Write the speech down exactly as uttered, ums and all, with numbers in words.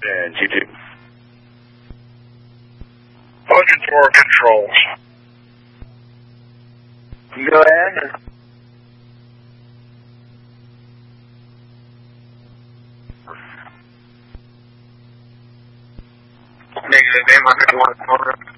And G two. Budget for controls. Go ahead. Negative, name on one corner.